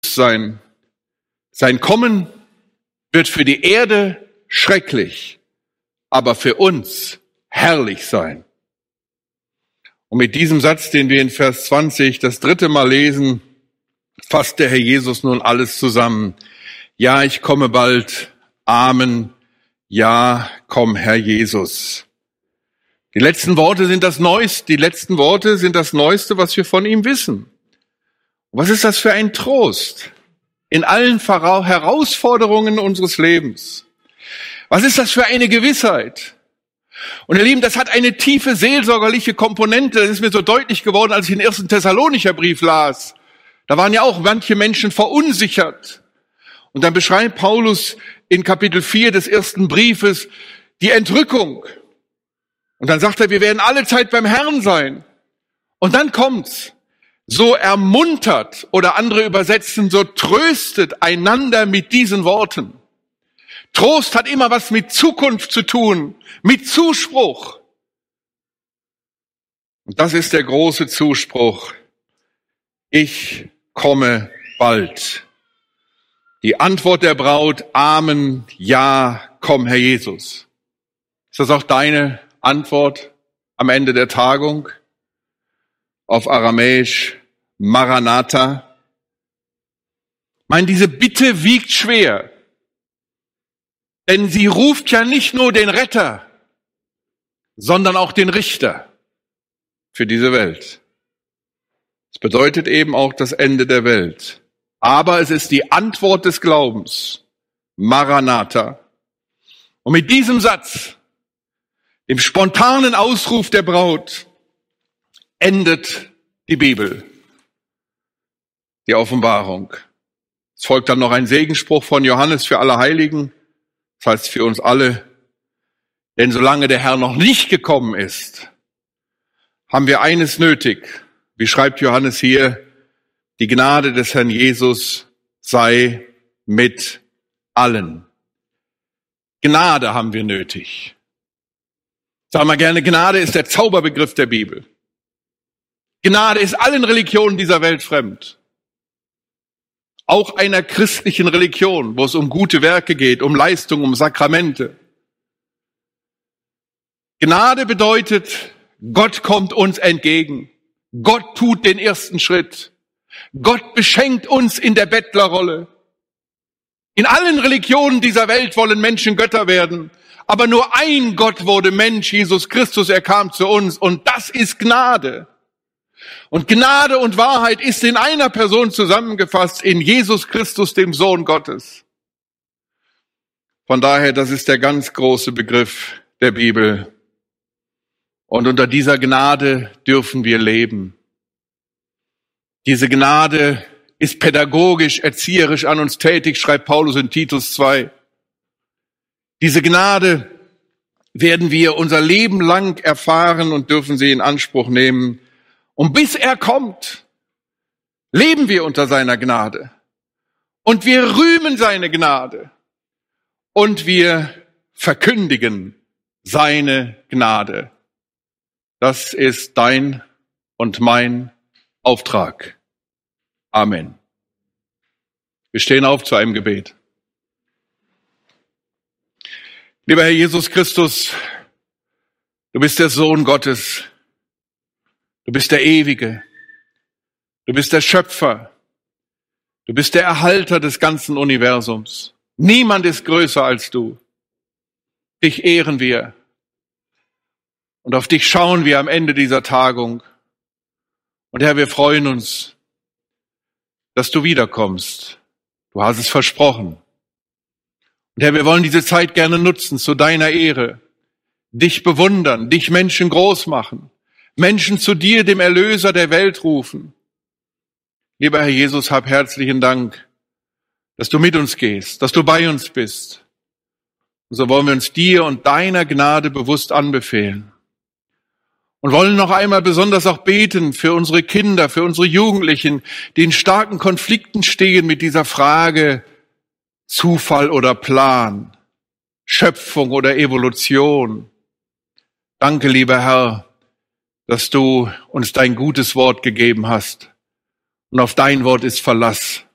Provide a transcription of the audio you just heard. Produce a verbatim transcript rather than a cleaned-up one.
sein. Sein Kommen wird für die Erde schrecklich, aber für uns herrlich sein. Und mit diesem Satz, den wir in Vers zwanzig das dritte Mal lesen, fasst der Herr Jesus nun alles zusammen. Ja, ich komme bald. Amen. Ja, komm, Herr Jesus. Die letzten Worte sind das Neueste, die letzten Worte sind das Neueste, was wir von ihm wissen. Was ist das für ein Trost in allen Herausforderungen unseres Lebens? Was ist das für eine Gewissheit? Und ihr Lieben, das hat eine tiefe seelsorgerliche Komponente. Das ist mir so deutlich geworden, als ich den ersten Thessalonicher Brief las. Da waren ja auch manche Menschen verunsichert. Und dann beschreibt Paulus in Kapitel vier des ersten Briefes die Entrückung. Und dann sagt er, wir werden alle Zeit beim Herrn sein. Und dann kommt's. So ermuntert, oder andere übersetzen, so tröstet einander mit diesen Worten. Trost hat immer was mit Zukunft zu tun, mit Zuspruch. Und das ist der große Zuspruch. Ich komme bald. Die Antwort der Braut, Amen, ja, komm, Herr Jesus. Ist das auch deine Antwort am Ende der Tagung? Auf Aramäisch, Maranatha. Ich meine, diese Bitte wiegt schwer. Denn sie ruft ja nicht nur den Retter, sondern auch den Richter für diese Welt. Es bedeutet eben auch das Ende der Welt. Aber es ist die Antwort des Glaubens. Maranatha. Und mit diesem Satz, dem spontanen Ausruf der Braut, endet die Bibel, die Offenbarung. Es folgt dann noch ein Segensspruch von Johannes für alle Heiligen, das heißt für uns alle. Denn solange der Herr noch nicht gekommen ist, haben wir eines nötig. Wie schreibt Johannes hier, die Gnade des Herrn Jesus sei mit allen. Gnade haben wir nötig. Sagen wir gerne, Gnade ist der Zauberbegriff der Bibel. Gnade ist allen Religionen dieser Welt fremd. Auch einer christlichen Religion, wo es um gute Werke geht, um Leistung, um Sakramente. Gnade bedeutet, Gott kommt uns entgegen. Gott tut den ersten Schritt. Gott beschenkt uns in der Bettlerrolle. In allen Religionen dieser Welt wollen Menschen Götter werden. Aber nur ein Gott wurde Mensch, Jesus Christus, er kam zu uns. Und das ist Gnade. Und Gnade und Wahrheit ist in einer Person zusammengefasst, in Jesus Christus, dem Sohn Gottes. Von daher, das ist der ganz große Begriff der Bibel. Und unter dieser Gnade dürfen wir leben. Diese Gnade ist pädagogisch, erzieherisch an uns tätig, schreibt Paulus in Titus zwei. Diese Gnade werden wir unser Leben lang erfahren und dürfen sie in Anspruch nehmen. Und bis er kommt, leben wir unter seiner Gnade. Und wir rühmen seine Gnade. Und wir verkündigen seine Gnade. Das ist dein und mein Auftrag. Amen. Wir stehen auf zu einem Gebet. Lieber Herr Jesus Christus, du bist der Sohn Gottes. Du bist der Ewige. Du bist der Schöpfer. Du bist der Erhalter des ganzen Universums. Niemand ist größer als du. Dich ehren wir. Und auf dich schauen wir am Ende dieser Tagung. Und Herr, wir freuen uns, dass du wiederkommst. Du hast es versprochen. Und Herr, wir wollen diese Zeit gerne nutzen zu deiner Ehre. Dich bewundern, dich Menschen groß machen. Menschen zu dir, dem Erlöser der Welt, rufen. Lieber Herr Jesus, hab herzlichen Dank, dass du mit uns gehst, dass du bei uns bist. Und so wollen wir uns dir und deiner Gnade bewusst anbefehlen. Und wollen noch einmal besonders auch beten für unsere Kinder, für unsere Jugendlichen, die in starken Konflikten stehen mit dieser Frage Zufall oder Plan, Schöpfung oder Evolution. Danke, lieber Herr, dass du uns dein gutes Wort gegeben hast. Und auf dein Wort ist Verlass.